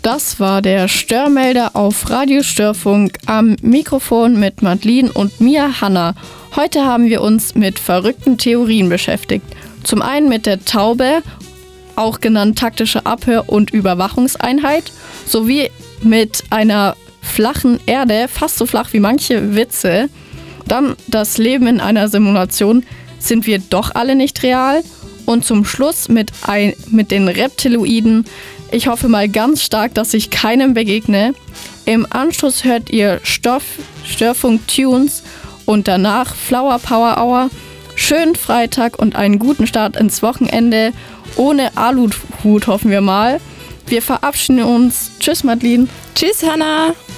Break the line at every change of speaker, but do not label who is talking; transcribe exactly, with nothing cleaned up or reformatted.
Das war der Störmelder auf Radio Störfunk am Mikrofon mit Madeline und mir, Hanna. Heute haben wir uns mit verrückten Theorien beschäftigt. Zum einen mit der Taube, auch genannt taktische Abhör- und Überwachungseinheit, sowie mit einer flachen Erde, fast so flach wie manche Witze. Dann das Leben in einer Simulation, sind wir doch alle nicht real? Und zum Schluss mit, ein, mit den Reptiloiden. Ich hoffe mal ganz stark, dass ich keinem begegne. Im Anschluss hört ihr Stoff, Störfunk Tunes und danach Flower Power Hour. Schönen Freitag und einen guten Start ins Wochenende. Ohne Aluhut hoffen wir mal. Wir verabschieden uns. Tschüss, Madeline.
Tschüss, Hanna.